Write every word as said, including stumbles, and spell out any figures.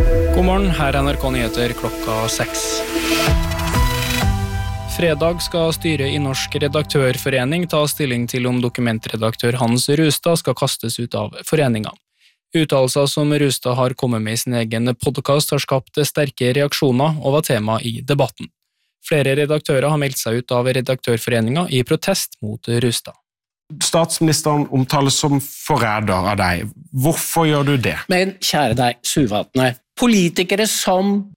God morgen, her er N R K Nyheter klokka seks. Fredag skal styret i Norsk Redaktørforening ta stilling til om dokumentredaktør Hans Rustad skal kastes ut av foreningen. Uttalelser som Rustad har kommet med i sin egen podcast har skapt sterke reaksjoner og var tema i debatten. Flere redaktører har meldt seg ut av Redaktørforeningen i protest mot Rustad. Statsministeren omtales som forræder av deg. Hvorfor gjør du det? Men kjære deg, Suvatne, politikere som